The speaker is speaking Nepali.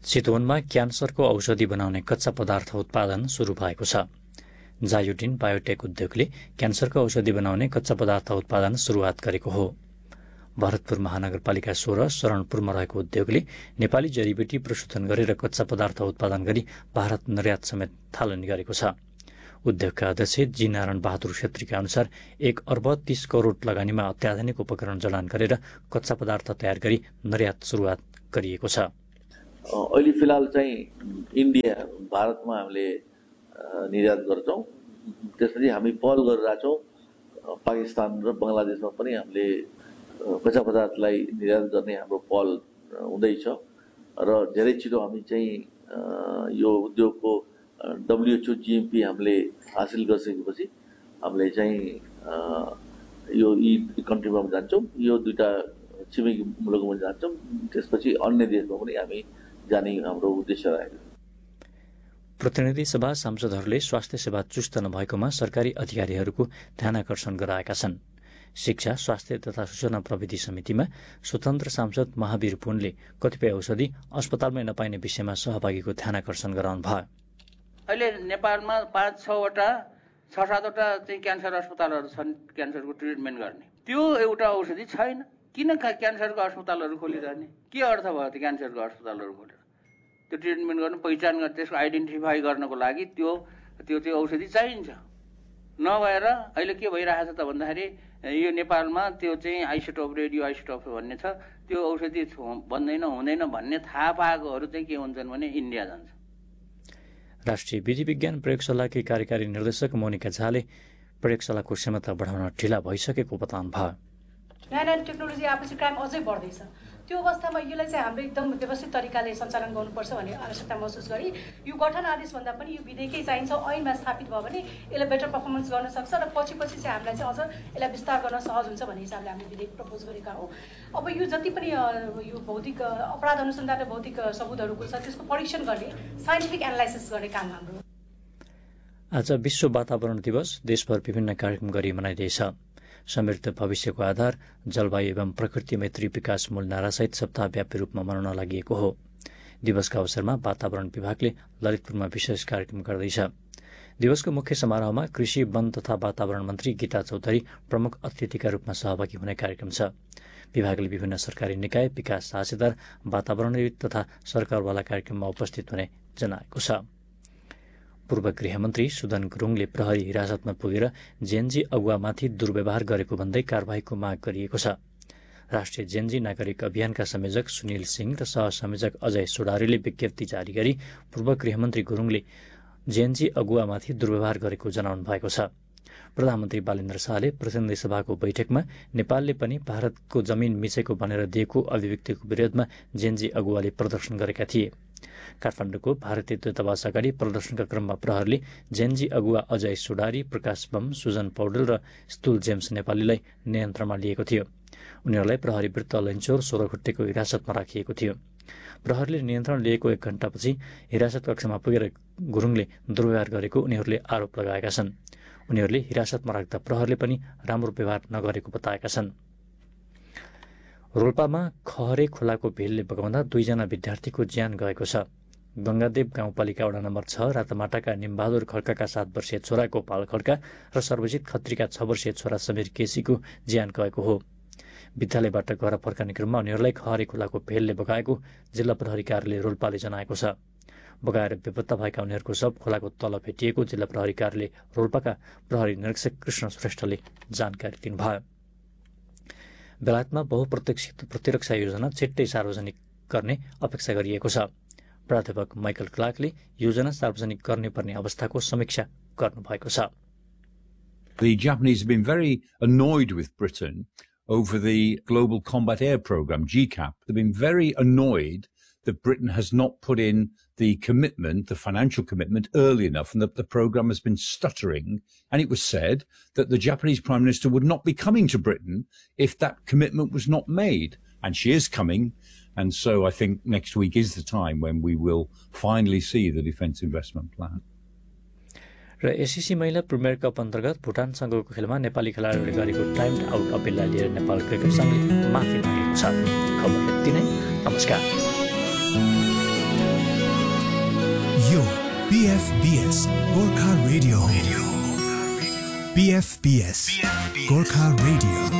चितवनमा क्यान्सरको औषधि बनाउने कच्चा पदार्थ उत्पादन सुरु भएको छ। जायोडिन बायोटेक उद्योगले क्यान्सरको औषधि बनाउने कच्चा पदार्थ उत्पादन सुरुवात गरेको हो। भरतपुर महानगरपालिका 16 शरणपुरमा रहेको उद्योगले नेपाली जडीबुटी प्रशोधन गरेर कच्चा पदार्थ उत्पादन गरी भारत निर्यात समेत थालनी गरेको छ। उद्योगका अध्यक्ष जी नारायण बहादुर छेत्रीका अनुसार 1 अर्ब 30 करोड़ लगानीमा अत्याधुनिक उपकरण जडान गरेर कच्चा पदार्थ तयार गरी निर्यात सुरुवात गरिएको छ। अहिले फिलहाल चाहिँ इन्डिया भारतमा हामीले निर्यात गर्छौं। त्यसपछि हामी पहल गरिरहेछौं पाकिस्तान र बंगलादेशमा पनि हामीले कच्चा पदार्थलाई निर्यात गर्ने हाम्रो पहल हुँदैछ र धेरै छिटो हामी चाहिँ यो उद्योगको WHO GMP हामीले हासिल गरिसकेपछि हामीले चाहिँ यो यी कन्ट्रीमा जान्छौं, यो दुईटा छिमेकी मुलुकमा जान्छौं, त्यसपछि अन्य देशमा पनि हामी जाने हाम्रो उद्देश्य रहेको छ। प्रतिनिधि सभा सांसदहरूले स्वास्थ्य सेवा चुस्त नभएकोमा सरकारी अधिकारीहरूको ध्यानाकर्षण गराएका छन्। शिक्षा, स्वास्थ्य तथा सूचना प्रविधि समितिमा स्वतन्त्र सांसद महावीर पुनले कतिपय औषधि अस्पतालमै नपाइने विषयमा सहभागीको ध्यानाकर्षण गराउनु भयो। अहिले नेपालमा 5-6वटा 6-7वटा चाहिँ क्यान्सर अस्पतालहरू छन् क्यान्सरको ट्रिटमेन्ट गर्ने। त्यो एउटा औषधि छैन। किन क्यान्सरको अस्पतालहरू खोलिरहने? के अर्थ भयो त्यो क्यान्सरको अस्पतालहरू खोलेर? त्यो ट्रिटमेन्ट गर्नु, पहिचान गर्न, त्यसको आइडेन्टिफाई गर्नको लागि त्यो औषधि चाहिन्छ। नभएर अहिले के भइरहेछ त भन्दाखेरि यो नेपालमा त्यो चाहिँ आइसोटोप, रेडियो आइसोटोप भन्ने छ, त्यो औषधि बन्दैन हुँदैन भन्ने थाहा पाएकोहरू चाहिँ के हुन्छन् भने इन्डिया जान्छ। राष्ट्रिय विधि विज्ञान प्रयोगशालाकी कार्यकारी निर्देशक मोनिका झाले प्रयोगशालाको क्षमता बढाउन ढिला भइसकेको बताउनु भयो। नयाँ टेक्नोलोजी आएपछि क्राइम अझै बढ्दैछ। त्यो अवस्थामा यसलाई चाहिँ हामीले एकदम व्यवस्थित तरिकाले सञ्चालन गर्नुपर्छ भन्ने आवश्यकता महसुस गरी यो गठन आदेशभन्दा पनि यो विधेयकै चाहिन्छ। ऐनमा स्थापित भयो भने यसले बेटर पर्फर्मेन्स गर्न सक्छ र पछि चाहिँ हामीलाई चाहिँ अझ यसलाई विस्तार गर्न सहज हुन्छ भन्ने हिसाबले हामीले विधेयक प्रपोज गरेका हौँ। अब यो जति पनि यो भौतिक अपराध अनुसन्धान र भौतिक सबुतहरूको छ त्यसको परीक्षण गर्ने, साइन्टिफिक एनालाइसिस गर्ने काम हाम्रो। आज विश्व वातावरण दिवस देशभर विभिन्न कार्यक्रम गरी मनाइँदैछ। समृद्ध भविष्यको आधार जलवायु एवं प्रकृति मैत्री विकास मूल नारासहित सप्ताहव्यापी रूपमा मनाउन लागि हो। दिवसका अवसरमा वातावरण विभागले ललितपुरमा विशेष कार्यक्रम गर्दैछ। दिवसको मुख्य समारोहमा कृषि, वन तथा वातावरण मन्त्री गीता चौधरी प्रमुख अतिथिका रूपमा सहभागी हुने कार्यक्रम छ। विभागले विभिन्न सरकारी निकाय, विकास साझेदार, वातावरणविद तथा सरकारवाला कार्यक्रममा उपस्थित हुने जनाएको छ। पूर्व गृहमन्त्री सुदन गुरुङले प्रहरी हिरासतमा पुगेर जेएनजी अगुवामाथि दुर्व्यवहार गरेको भन्दै कारबाहीको माग गरिएको छ। राष्ट्रिय जेएनजी नागरिक अभियानका संयोजक सुनिल सिंह र सहसंयोजक अजय सुडारीले विज्ञप्ति जारी गरी पूर्व गृहमन्त्री गुरुङले जेएनजी अगुवामाथि दुर्व्यवहार गरेको जनाउनु भएको छ। प्रधानमन्त्री बालेन्द्र शाहले प्रतिनिधि सभाको बैठकमा नेपालले पनि भारतको जमिन मिचेको भनेर दिएको अभिव्यक्तिको विरोधमा जेएनजी अगुवाले प्रदर्शन गरेका थिए। काठमाडौँको भारतीय दूतावास अगाडि प्रदर्शनका क्रममा प्रहरले जेएनजी अगुवा अजय सुडारी, प्रकाश बम, सुजन पौडेल र स्तुल जेम्स नेपालीलाई नियन्त्रणमा लिएको थियो। उनीहरूलाई प्रहरी वृत्त लैनचौर सोह्रखुट्टेको हिरासतमा राखिएको थियो। प्रहरले नियन्त्रण लिएको 1 घण्टापछि हिरासत कक्षमा पुगेर गुरुङले दुर्व्यवहार गरेको उनीहरूले आरोप लगाएका छन्। उनीहरूले हिरासतमा राख्दा प्रहरले पनि राम्रो व्यवहार नगरेको बताएका छन्। रोल्पामा खहरे खोलाको भेलले बगाउँदा 2 जना विद्यार्थीको ज्यान गएको छ। गंगादेव गाउँपालिका वडा नम्बर 6 रातमाटाका निमबहादुर खड्काका 7 वर्षीय छोरा गोपाल खड्का र सर्वजित खत्रीका 6 वर्षीय छोरा समीर केसीको ज्यान गएको हो। विद्यालयबाट घर फर्कने क्रममा उनीहरूलाई खहरे खोलाको भेलले बगाएको जिल्ला प्रहरी कार्यालय रोल्पाले जनाएको छ। बगाएर बेपत्ता भएका उनीहरूको शव खोलाको तल भेटिएको जिल्ला प्रहरी कार्यालय रोल्पाका प्रहरी निरीक्षक कृष्ण श्रेष्ठले जानकारी दिनुभयो। बेलायतमा बहुप्रतीक्षित प्रतिरक्षा योजना छिट्टै सार्वजनिक गर्ने अपेक्षा गरिएको छ। प्राध्यापक माइकल क्लार्कले योजना सार्वजनिक गर्ने पर्ने अवस्थाको समीक्षा गर्नुभएको छ। The Japanese have been very annoyed with Britain over the Global Combat Air Programme, GCAP. They've been very annoyed that Britain has not put in the commitment, the financial commitment, early enough, and that the programme has been stuttering. And it was said that the Japanese Prime Minister would not be coming to Britain if that commitment was not made. And she is coming. And so I think next week is the time when we will finally see the Defence Investment Plan. र एससीसी महिला प्रिमियर कप अन्तर्गत भुटानसँगको खेलमा नेपाली खेलाडीहरूले गरेको टाइम्ड आउट अपिललाई लिएर नेपाल क्रिकेट संघले माफी मागेको छ। खबर यति नै। नमस्कार। BFBS Gorkha Radio. BFBS Gorkha Radio.